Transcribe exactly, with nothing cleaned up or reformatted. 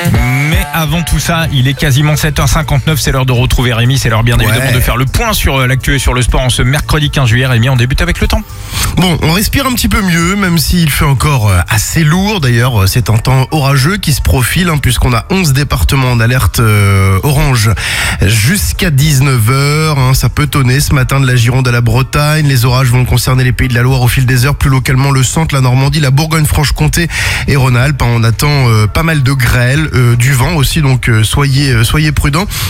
Mais avant tout ça, il est quasiment sept heures cinquante-neuf, c'est l'heure de retrouver Rémi, c'est l'heure bien Ouais. évidemment de faire le point sur l'actu et sur le sport en ce mercredi quinze juillet. Rémi, on débute avec le temps. Bon, on respire un petit peu mieux, même s'il fait encore euh, assez lourd. D'ailleurs, euh, c'est un temps orageux qui se profile, hein, puisqu'on a onze départements en alerte euh, orange jusqu'à dix-neuf heures. Hein, ça peut tonner ce matin de la Gironde à la Bretagne. Les orages vont concerner les Pays de la Loire au fil des heures, plus localement le centre, la Normandie, la Bourgogne-Franche-Comté et Rhône-Alpes. Hein, on attend euh, pas mal de grêle, euh, du vent aussi, donc euh, soyez, euh, soyez prudents.